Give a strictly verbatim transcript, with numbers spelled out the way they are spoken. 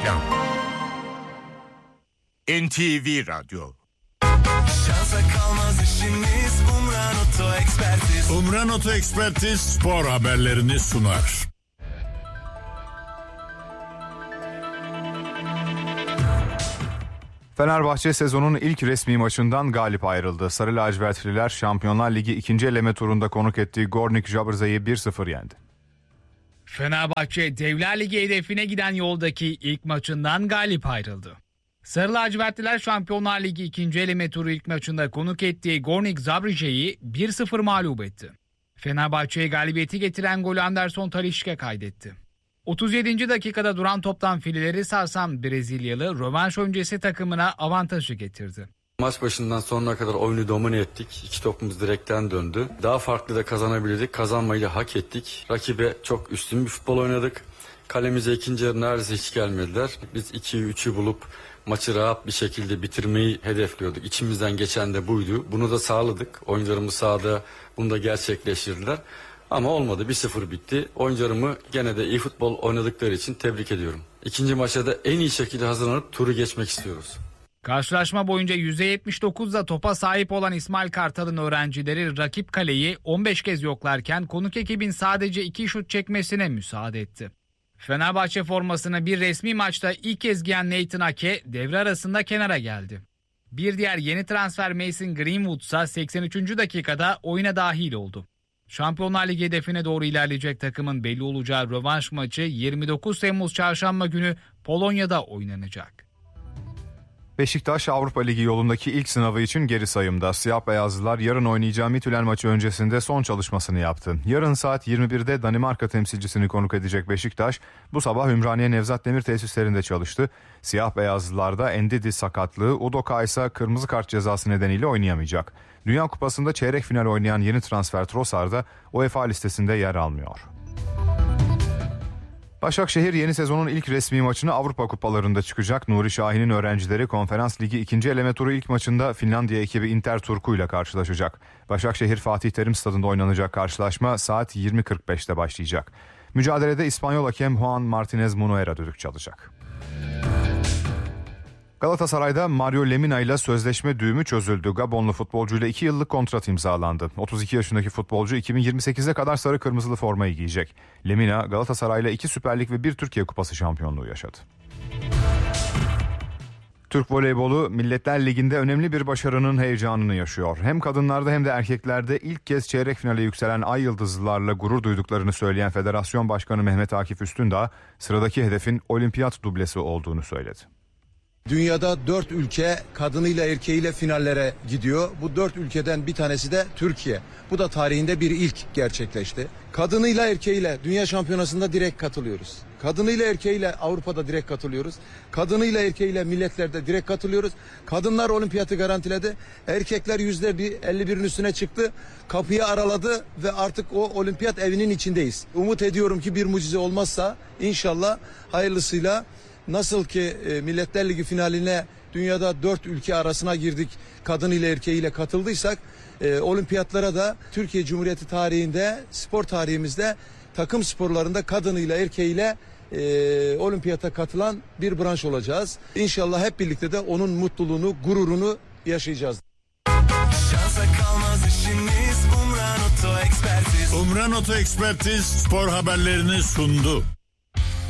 Reklam. N T V Radyo. Şansa kalmaz işimiz, Umran Oto Ekspertiz. Umran Oto Ekspertiz spor haberlerini sunar. Fenerbahçe sezonun ilk resmi maçından galip ayrıldı. Sarı lacivertliler Şampiyonlar Ligi ikinci eleme turunda konuk ettiği Gornik Zabrze'yi bir sıfır yendi. Fenerbahçe Devler Ligi hedefine giden yoldaki ilk maçından galip ayrıldı. Sarı lacivertliler Şampiyonlar Ligi ikinci eleme turu ilk maçında konuk ettiği Gornik Zabrze'yi bir sıfır mağlup etti. Fenerbahçe'ye galibiyeti getiren golü Anderson Talisca kaydetti. otuz yedinci dakikada duran toptan fileleri sarsan Brezilyalı rövanş öncesi takımına avantajı getirdi. Maç başından sonuna kadar oyunu domine ettik. İki topumuz direkten döndü. Daha farklı da kazanabilirdik. Kazanmayı da hak ettik. Rakibe çok üstün bir futbol oynadık. Kalemize ikinci yarı neredeyse hiç gelmediler. Biz ikiyi üçü bulup maçı rahat bir şekilde bitirmeyi hedefliyorduk. İçimizden geçen de buydu. Bunu da sağladık. Oyuncularımız sahada bunu da gerçekleştirdiler. Ama olmadı. bir sıfır bitti. Oyuncularımı gene de iyi futbol oynadıkları için tebrik ediyorum. İkinci maça da en iyi şekilde hazırlanıp turu geçmek istiyoruz. Karşılaşma boyunca yüzde yetmiş dokuzda topa sahip olan İsmail Kartal'ın öğrencileri rakip kaleyi on beş kez yoklarken konuk ekibin sadece iki şut çekmesine müsaade etti. Fenerbahçe formasını bir resmi maçta ilk kez giyen Nathan Ake devre arasında kenara geldi. Bir diğer yeni transfer Mason Greenwood ise seksen üçüncü dakikada oyuna dahil oldu. Şampiyonlar Ligi hedefine doğru ilerleyecek takımın belli olacağı rövanş maçı yirmi dokuz Temmuz Çarşamba günü Polonya'da oynanacak. Beşiktaş Avrupa Ligi yolundaki ilk sınavı için geri sayımda. Siyah beyazlılar yarın oynayacağı Midtjylland maçı öncesinde son çalışmasını yaptı. Yarın saat yirmi birde Danimarka temsilcisini konuk edecek Beşiktaş bu sabah Ümraniye Nevzat Demir tesislerinde çalıştı. Siyah beyazlılarda Endidi sakatlığı, Udoka ise kırmızı kart cezası nedeniyle oynayamayacak. Dünya Kupası'nda çeyrek final oynayan yeni transfer Trossard da UEFA listesinde yer almıyor. Başakşehir yeni sezonun ilk resmi maçını Avrupa Kupalarında çıkacak. Nuri Şahin'in öğrencileri Konferans Ligi ikinci eleme turu ilk maçında Finlandiya ekibi Inter Turku ile karşılaşacak. Başakşehir Fatih Terim Stadı'nda oynanacak karşılaşma saat yirmi kırk beşte başlayacak. Mücadelede İspanyol hakem Juan Martinez Munuera düdük çalacak. Galatasaray'da Mario Lemina ile sözleşme düğümü çözüldü. Gabonlu futbolcuyla iki yıllık kontrat imzalandı. otuz iki yaşındaki futbolcu iki bin yirmi sekize kadar sarı kırmızılı formayı giyecek. Lemina Galatasaray'la iki Süper Lig ve bir Türkiye Kupası şampiyonluğu yaşadı. Türk voleybolu Milletler Ligi'nde önemli bir başarının heyecanını yaşıyor. Hem kadınlarda hem de erkeklerde ilk kez çeyrek finale yükselen Ay Yıldızlılarla gurur duyduklarını söyleyen Federasyon Başkanı Mehmet Akif Üstündağ, sıradaki hedefin olimpiyat dublesi olduğunu söyledi. Dünyada dört ülke kadınıyla erkeğiyle finallere gidiyor. Bu dört ülkeden bir tanesi de Türkiye. Bu da tarihinde bir ilk gerçekleşti. Kadınıyla erkeğiyle dünya şampiyonasında direkt katılıyoruz. Kadınıyla erkeğiyle Avrupa'da direkt katılıyoruz. Kadınıyla erkeğiyle milletlerde direkt katılıyoruz. Kadınlar olimpiyatı garantiledi. Erkekler yüzde elli birin üstüne çıktı. Kapıyı araladı ve artık o olimpiyat evinin içindeyiz. Umut ediyorum ki bir mucize olmazsa inşallah hayırlısıyla nasıl ki e, Milletler Ligi finaline dünyada dört ülke arasına girdik, kadın ile erkeğiyle katıldıysak e, olimpiyatlara da Türkiye Cumhuriyeti tarihinde, spor tarihimizde takım sporlarında kadınıyla erkeğiyle e, olimpiyata katılan bir branş olacağız. İnşallah hep birlikte de onun mutluluğunu, gururunu yaşayacağız. Şansa kalmaz işimiz, Umran Oto Ekspertiz. Umran Oto Ekspertiz spor haberlerini sundu.